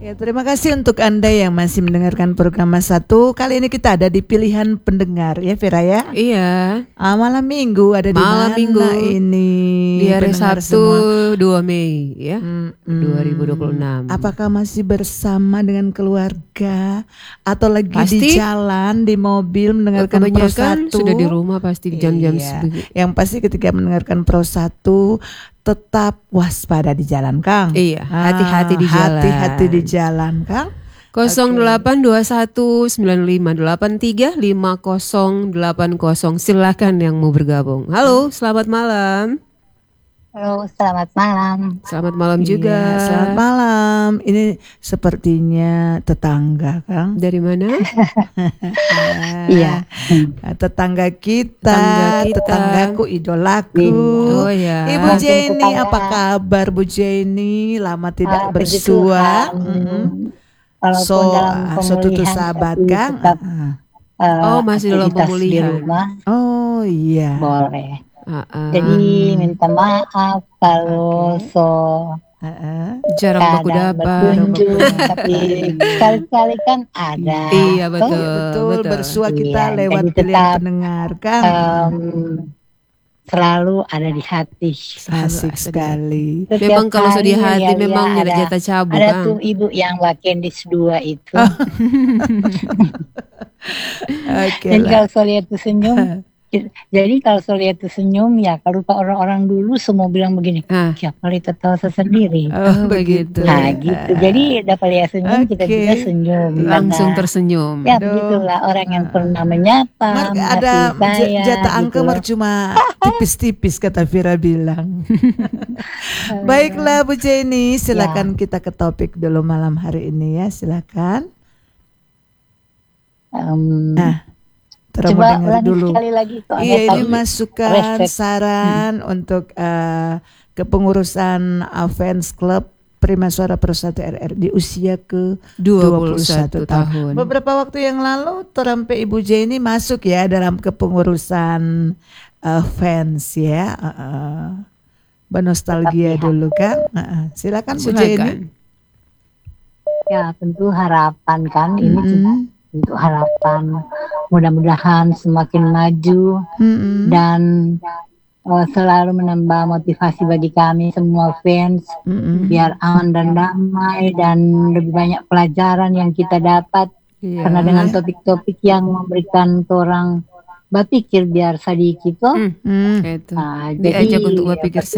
Ya, terima kasih untuk Anda yang masih mendengarkan program Mas Satu. Kali ini kita ada di pilihan pendengar ya Vera ya. Iya. Malam Minggu ada di Malam mana Minggu ini? di hari pendengar Sabtu semua. 2 Mei ya. 2026. Apakah masih bersama dengan keluarga atau lagi di Pasti. jalan di mobil mendengarkan Pro Kebanyakan 1? sudah di rumah pasti jam-jam Iya. sebegitu. Yang pasti ketika mendengarkan Pro 1 tetap waspada di jalan, Kang. Iya, hati-hati di jalan. Hati-hati di jalan, Kang. 082195835080. Silakan yang mau bergabung. Halo, selamat malam. Halo, selamat malam. Selamat malam Iya, juga. selamat malam. Ini sepertinya tetangga, Kang. Dari mana? Iya. Tetangga kita, tetanggaku, idolaku. Oh ya. Ibu Langsung Jenny, tetangga. apa kabar Bu Jenny? Lama tidak Puji bersua. Tuhan. Walaupun dalam Tutu pemulihan, sahabat, tapi Kang. tetap, Oh, masih dalam aktivitas pemulihan. di rumah Oh iya. boleh. Ah. Jadi minta maaf kalau Jarang baku kadang dapat. berkunjung, tapi sekali-sekali kan ada. Iya, Toh, betul. Betul, bersua kita Iya, lewat jadi pilihan tetap, pendengar, Kang. selalu ada di hati. Asik sekali. Setiap Memang kalau hari sudah hati ya, memang ada, ada jatah cabut, ada Kang. tuh ibu yang Wakendis 2 itu. Oke Jadi lah. kalau saya lihat tuh senyum, ya kalau orang-orang dulu semua bilang begini, siapa kali tertawa sendiri. Oh, begitu. Nah gitu. Jadi dapat lihat senyum, kita juga senyum. Langsung Karena, tersenyum. ya begitulah orang yang pernah menyapa, Ada mengasihi saya, jatah angka gitu loh. cuma tipis-tipis kata Vira bilang. Baiklah Bu Jenny, silakan kita ke topik dulu malam hari ini ya, silakan. Coba dengar ulangi dulu. sekali lagi. Iya, ini masukan saran untuk kepengurusan fans club Prima Suara Pro 1 RR di usia ke 21 tahun. Beberapa waktu yang lalu Torampe Ibu Jenny masuk ya dalam kepengurusan fans ya. Bernostalgia dulu kan. Silakan Bu Jenny. Ya tentu harapan kan ini juga untuk harapan mudah-mudahan semakin maju dan selalu menambah motivasi bagi kami semua fans biar aman dan damai dan lebih banyak pelajaran yang kita dapat karena dengan topik-topik yang memberikan orang berpikir biar sedikit Diajak untuk berpikir